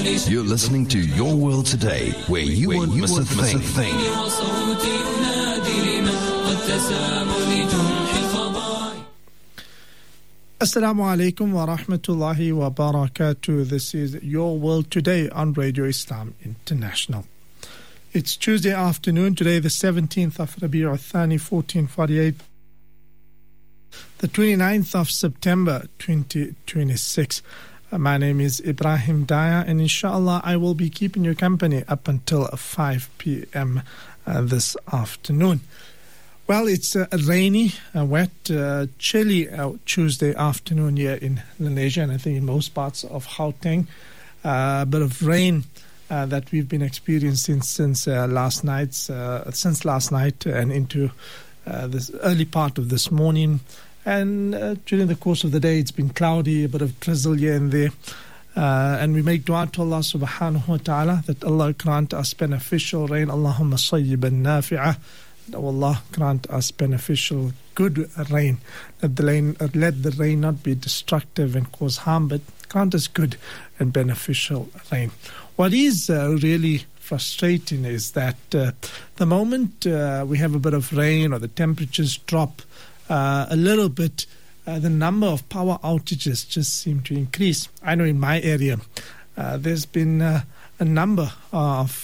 You're listening to Your World Today, where you won't miss a thing. Assalamu alaikum wa rahmatullahi wa barakatuh. This is Your World Today on Radio Islam International. It's Tuesday afternoon, today the 17th of Rabi' al-Thani 1448, the 29th of September 2026. My name is Ibrahim Daya, and inshallah I will be keeping you company up until 5 p.m. This afternoon. Well, it's a rainy, wet, chilly Tuesday afternoon here in Malaysia, and I think in most parts of Gauteng. A bit of rain that we've been experiencing since last night and into this early part of this morning. And during the course of the day, it's been cloudy, a bit of drizzle here and there. And we make dua to Allah subhanahu wa ta'ala that Allah grant us beneficial rain. Allahumma sayyiban nafi'ah. Oh Allah, grant us beneficial, good rain. Let the rain not be destructive and cause harm, but grant us good and beneficial rain. What is really frustrating is that the moment we have a bit of rain or the temperatures drop a little bit, the number of power outages just seem to increase. I know in my area there's been a number of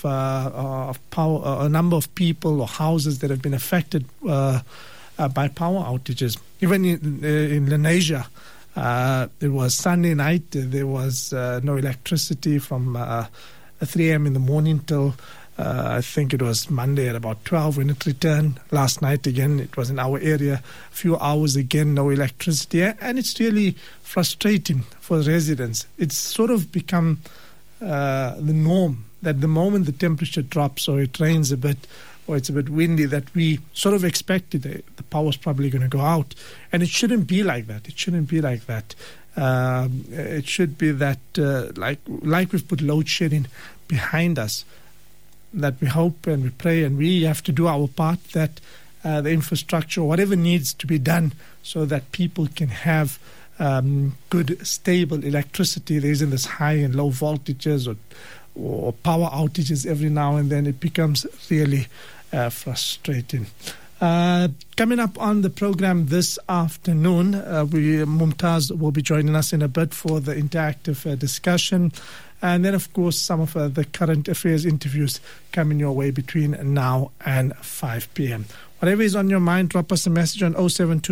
people or houses that have been affected by power outages. Even in Lenasia, it was Sunday night. There was no electricity from 3 a.m. in the morning till I think it was Monday at about 12 when it returned. Last night again, it was in our area. A few hours again, no electricity. And it's really frustrating for residents. It's sort of become the norm that the moment the temperature drops or it rains a bit or it's a bit windy, that we sort of expected the power's probably going to go out. And it shouldn't be like that. It shouldn't be like that. It should be that like we've put load shedding behind us, that we hope and we pray and we have to do our part, that the infrastructure, whatever needs to be done so that people can have good, stable electricity. There isn't this high and low voltages or power outages every now and then. It becomes really frustrating. Coming up on the program this afternoon, Mumtaz will be joining us in a bit for the interactive discussion. And then, of course, some of the current affairs interviews coming your way between now and 5 p.m. Whatever is on your mind, drop us a message on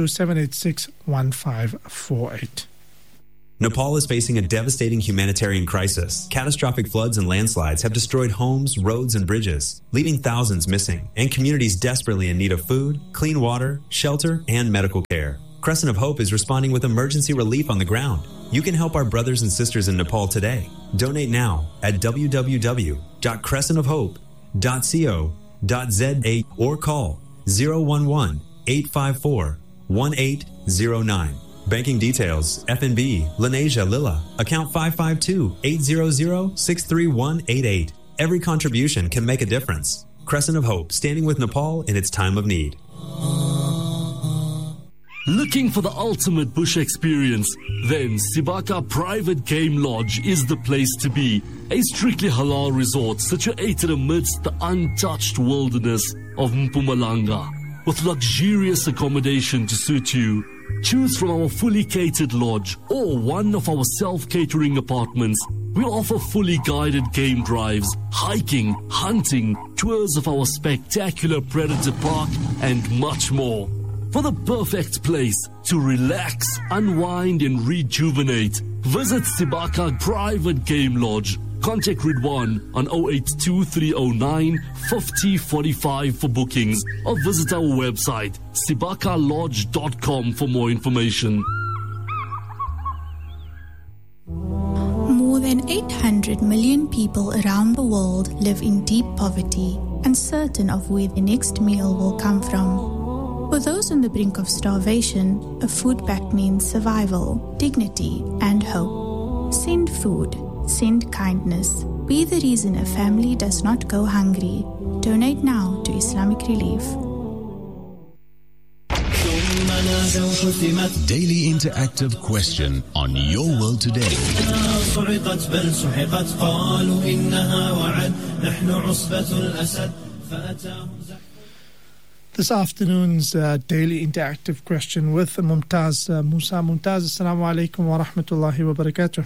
072-786-1548. Nepal is facing a devastating humanitarian crisis. Catastrophic floods and landslides have destroyed homes, roads, and bridges, leaving thousands missing, and communities desperately in need of food, clean water, shelter, and medical care. Crescent of Hope is responding with emergency relief on the ground. You can help our brothers and sisters in Nepal today. Donate now at www.crescentofhope.co.za or call 011-854-1809. Banking details, FNB, Lenasia Lilla, account 552-800-63188. Every contribution can make a difference. Crescent of Hope, standing with Nepal in its time of need. Looking for the ultimate bush experience? Then Sibaka Private Game Lodge is the place to be. A strictly halal resort situated amidst the untouched wilderness of Mpumalanga, with luxurious accommodation to suit you. Choose from our fully catered lodge or one of our self-catering apartments. We offer fully guided game drives, hiking, hunting, tours of our spectacular Predator Park, and much more. For the perfect place to relax, unwind, and rejuvenate, visit Sibaka Private Game Lodge. Contact Ridwan on 082-309-5045 for bookings, or visit our website sibakalodge.com for more information. More than 800 million people around the world live in deep poverty, uncertain of where the next meal will come from. For those on the brink of starvation, a food pact means survival, dignity, and hope. Send food. Send kindness. Be the reason a family does not go hungry. Donate now to Islamic Relief. Daily interactive question on Your World Today. This afternoon's daily interactive question with Mumtaz Musa. Mumtaz, assalamu alaikum wa rahmatullahi wa barakatuh.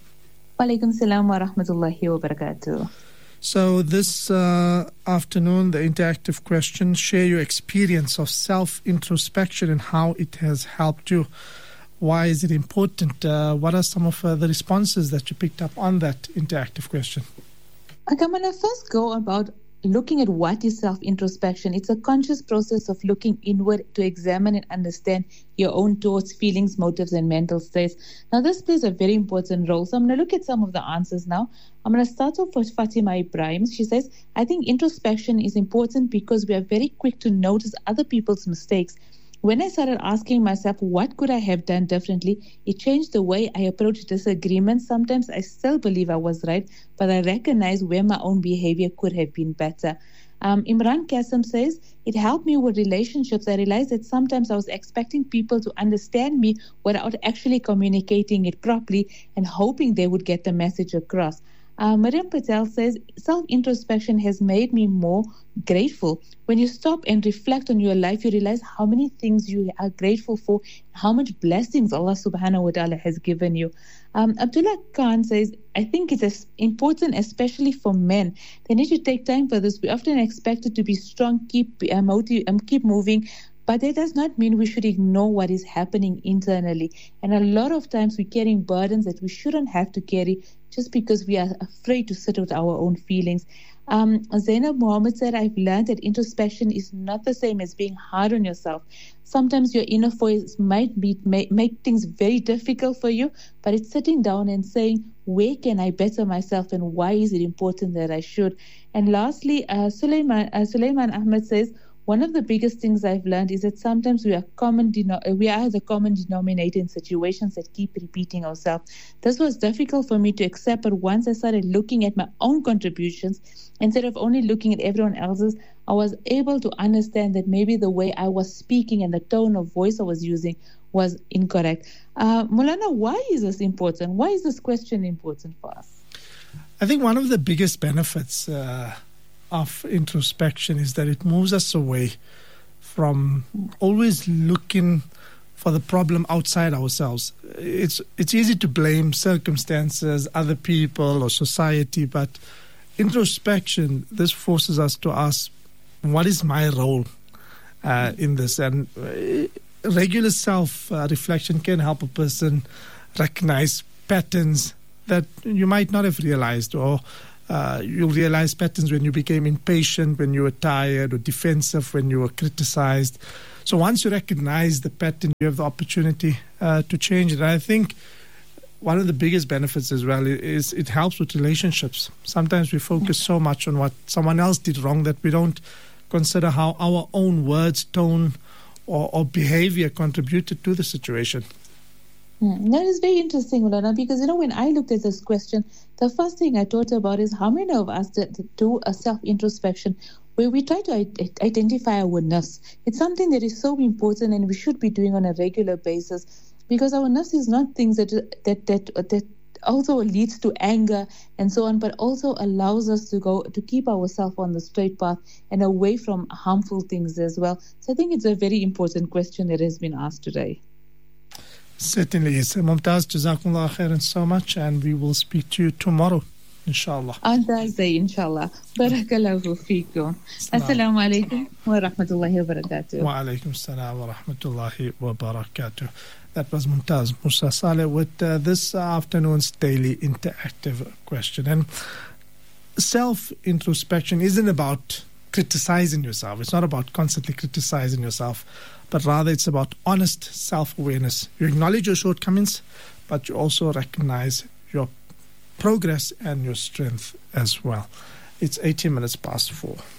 Wa alaikum salam wa rahmatullahi wa barakatuh. So this afternoon, the interactive question, share your experience of self-introspection and how it has helped you. Why is it important? What are some of the responses that you picked up on that interactive question? Okay, I'm going to first go about looking at what is self-introspection. It's a conscious process of looking inward to examine and understand your own thoughts, feelings, motives, and mental states. Now, this plays a very important role. So I'm going to look at some of the answers now. I'm going to start off with Fatima Ibrahim. She says, I think introspection is important because we are very quick to notice other people's mistakes. When I started asking myself, what could I have done differently? It changed the way I approach disagreements. Sometimes I still believe I was right, but I recognize where my own behavior could have been better. Imran Qasim says, it helped me with relationships. I realized that sometimes I was expecting people to understand me without actually communicating it properly and hoping they would get the message across. Miriam Patel says, self-introspection has made me more grateful. When you stop and reflect on your life, you realize how many things you are grateful for, how much blessings Allah subhanahu wa ta'ala has given you. Abdullah Khan says, I think it's important, especially for men. They need to take time for this. We often expect it to be strong, keep moving, but that does not mean we should ignore what is happening internally. And a lot of times we're carrying burdens that we shouldn't have to carry just because we are afraid to sit with our own feelings. Zainab Mohammed said, I've learned that introspection is not the same as being hard on yourself. Sometimes your inner voice might make things very difficult for you, but it's sitting down and saying, where can I better myself and why is it important that I should? And lastly, Sulaiman Ahmed says, one of the biggest things I've learned is that sometimes we are the common denominator in situations that keep repeating ourselves. This was difficult for me to accept, but once I started looking at my own contributions, instead of only looking at everyone else's, I was able to understand that maybe the way I was speaking and the tone of voice I was using was incorrect. Mulana, why is this important? Why is this question important for us? I think one of the biggest benefits of introspection is that it moves us away from always looking for the problem outside ourselves. It's easy to blame circumstances, other people or society, but introspection, this forces us to ask, what is my role in this? And regular self-reflection can help a person recognize patterns that you might not have realized, or you'll realize patterns when you became impatient, when you were tired, or defensive when you were criticized. So once you recognize the pattern, you have the opportunity to change it. And I think one of the biggest benefits as well is it helps with relationships. Sometimes we focus so much on what someone else did wrong that we don't consider how our own words, tone, or behavior contributed to the situation. That is very interesting, Ulana, because, when I looked at this question, the first thing I thought about is how many of us do a self-introspection where we try to identify our nafs. It's something that is so important and we should be doing on a regular basis, because our nafs is not things that also leads to anger and so on, but also allows us to keep ourselves on the straight path and away from harmful things as well. So I think it's a very important question that has been asked today. Certainly is. Mumtaz, Jazakumullah khairan so much, and we will speak to you tomorrow, inshallah. On Thursday, inshallah. Barakallahu feekum. Assalamu alaikum wa rahmatullahi wa barakatuh. Wa alaikum salam wa rahmatullahi wa barakatuh. That was Mumtaz Musa Saleh with this afternoon's daily interactive question. And self-introspection isn't about criticizing yourself. It's not about constantly criticizing yourself, but rather it's about honest self-awareness. You acknowledge your shortcomings, but you also recognize your progress and your strength as well. It's 18 minutes past 4.